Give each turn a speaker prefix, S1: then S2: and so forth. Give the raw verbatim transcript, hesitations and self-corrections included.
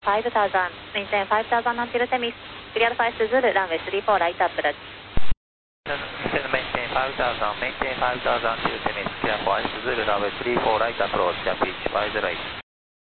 S1: five thousand, maintain five thousand until Temis, clear five Zulu, runway three four, right approach.
S2: Maintain five thousand, maintain five thousand until Temis, clear five Zulu, runway three four, right approach, pitch five right.